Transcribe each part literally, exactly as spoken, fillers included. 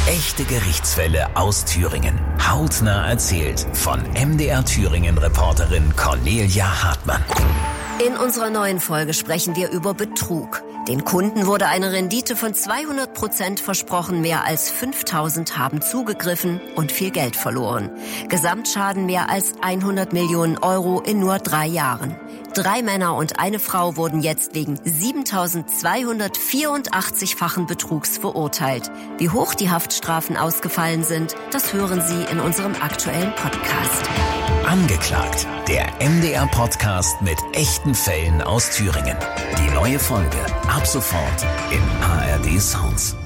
Echte Gerichtsfälle aus Thüringen. Hautnah erzählt von M D R Thüringen-Reporterin Cornelia Hartmann. In unserer neuen Folge sprechen wir über Betrug. Den Kunden wurde eine Rendite von zweihundert Prozent versprochen, mehr als fünftausend haben zugegriffen und viel Geld verloren. Gesamtschaden mehr als hundert Millionen Euro in nur drei Jahren. Drei Männer und eine Frau wurden jetzt wegen siebentausendzweihundertvierundachtzig-fachen Betrugs verurteilt. Wie hoch die Haftstrafen ausgefallen sind, das hören Sie in unserem aktuellen Podcast. Angeklagt, der M D R-Podcast mit echten Fällen aus Thüringen. Die neue Folge ab sofort in A R D Sounds.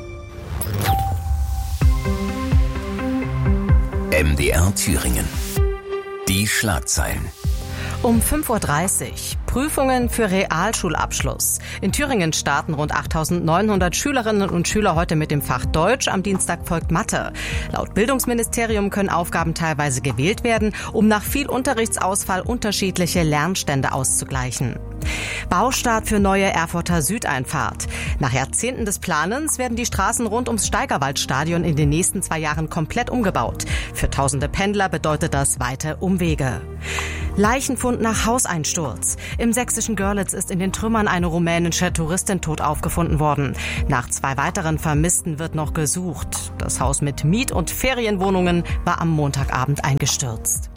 M D R Thüringen. Die Schlagzeilen. Um fünf Uhr dreißig. Prüfungen für Realschulabschluss. In Thüringen starten rund achttausendneunhundert Schülerinnen und Schüler heute mit dem Fach Deutsch. Am Dienstag folgt Mathe. Laut Bildungsministerium können Aufgaben teilweise gewählt werden, um nach viel Unterrichtsausfall unterschiedliche Lernstände auszugleichen. Baustart für neue Erfurter Südeinfahrt. Nach Jahrzehnten des Planens werden die Straßen rund ums Steigerwaldstadion in den nächsten zwei Jahren komplett umgebaut. Für tausende Pendler bedeutet das weite Umwege. Leichenfund nach Hauseinsturz. Im sächsischen Görlitz ist in den Trümmern eine rumänische Touristin tot aufgefunden worden. Nach zwei weiteren Vermissten wird noch gesucht. Das Haus mit Miet- und Ferienwohnungen war am Montagabend eingestürzt.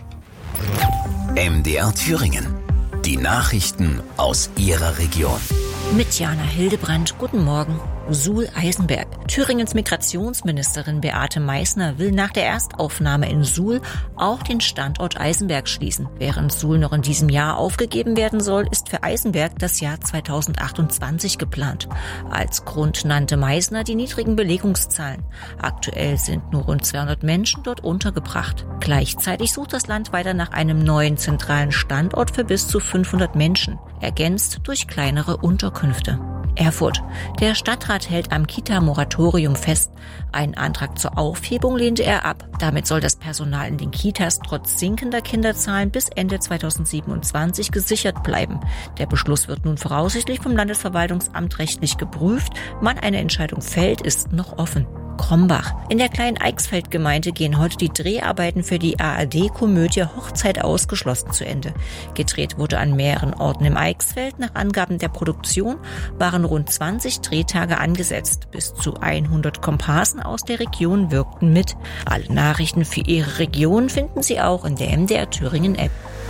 M D R Thüringen. Die Nachrichten aus Ihrer Region. Mit Jana Hildebrandt, guten Morgen. Suhl-Eisenberg. Thüringens Migrationsministerin Beate Meißner will nach der Erstaufnahme in Suhl auch den Standort Eisenberg schließen. Während Suhl noch in diesem Jahr aufgegeben werden soll, ist für Eisenberg das Jahr zweitausendachtundzwanzig geplant. Als Grund nannte Meißner die niedrigen Belegungszahlen. Aktuell sind nur rund zweihundert Menschen dort untergebracht. Gleichzeitig sucht das Land weiter nach einem neuen zentralen Standort für bis zu fünfhundert Menschen, ergänzt durch kleinere Unterkünfte. Erfurt. Der Stadtrat hält am Kita-Moratorium fest. Einen Antrag zur Aufhebung lehnte er ab. Damit soll das Personal in den Kitas trotz sinkender Kinderzahlen bis Ende zweitausendsiebenundzwanzig gesichert bleiben. Der Beschluss wird nun voraussichtlich vom Landesverwaltungsamt rechtlich geprüft. Wann eine Entscheidung fällt, ist noch offen. Krombach. In der kleinen Eichsfeld-Gemeinde gehen heute die Dreharbeiten für die A R D-Komödie Hochzeit ausgeschlossen zu Ende. Gedreht wurde an mehreren Orten im Eichsfeld. Nach Angaben der Produktion waren rund zwanzig Drehtage angesetzt. Bis zu hundert Komparsen aus der Region wirkten mit. Alle Nachrichten für Ihre Region finden Sie auch in der M D R Thüringen-App.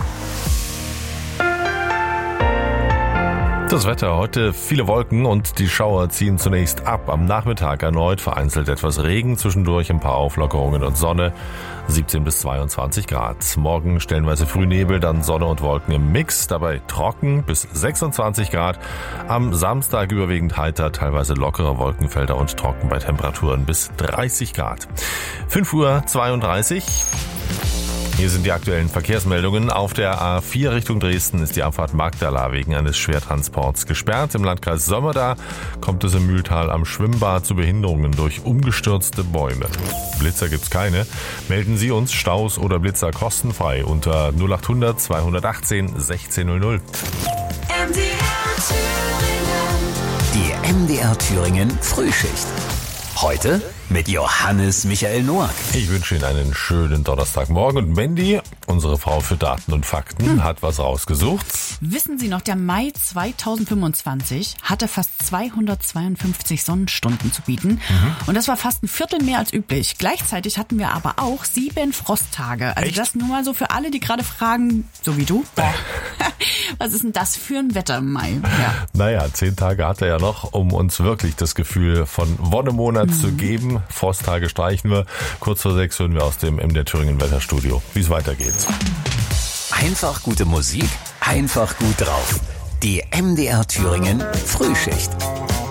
Das Wetter heute, viele Wolken und die Schauer ziehen zunächst ab. Am Nachmittag erneut vereinzelt etwas Regen, zwischendurch ein paar Auflockerungen und Sonne, siebzehn bis zweiundzwanzig Grad. Morgen stellenweise Frühnebel, dann Sonne und Wolken im Mix, dabei trocken bis sechsundzwanzig Grad. Am Samstag überwiegend heiter, teilweise lockere Wolkenfelder und trocken bei Temperaturen bis dreißig Grad. fünf Uhr zweiunddreißig. Hier sind die aktuellen Verkehrsmeldungen. Auf der A vier Richtung Dresden ist die Abfahrt Magdala wegen eines Schwertransports gesperrt. Im Landkreis Sömmerda kommt es im Mühltal am Schwimmbad zu Behinderungen durch umgestürzte Bäume. Blitzer gibt's keine. Melden Sie uns Staus oder Blitzer kostenfrei unter null acht hundert zweihundertachtzehn sechzehnhundert. M D R Thüringen. Die M D R Thüringen Frühschicht. Heute mit Johannes Michael Noack. Ich wünsche Ihnen einen schönen Donnerstagmorgen. Und Mandy, unsere Frau für Daten und Fakten, hm. hat was rausgesucht. Wissen Sie noch, der Mai zweitausendfünfundzwanzig hatte fast zweihundertzweiundfünfzig Sonnenstunden zu bieten. Mhm. Und das war fast ein Viertel mehr als üblich. Gleichzeitig hatten wir aber auch sieben Frosttage. Also Echt? Das nur mal so für alle, die gerade fragen, so wie du, boah, was ist denn das für ein Wetter im Mai? Ja. Naja, zehn Tage hat er ja noch, um uns wirklich das Gefühl von Wonnemonat mhm. zu geben. Frosttage streichen wir. Kurz vor sechs hören wir aus dem M D R Thüringen Wetterstudio, wie es weitergeht. Einfach gute Musik, einfach gut drauf. Die M D R Thüringen Frühschicht.